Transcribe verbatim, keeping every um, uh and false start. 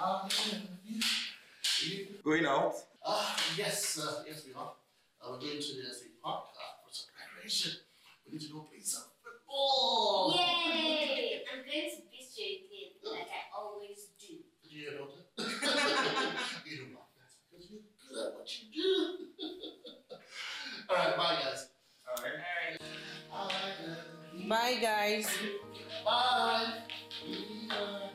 Going out? Ah, uh, yes, uh, yes, we are. Uh, we're going to the state park uh, for some recreation. We need to go play some football. Yay! I'm going to beat you again, like I always do. Did you hear about that? You don't like that because you're good at what you do. All right, bye, guys. All right. All right. Bye, guys. Bye.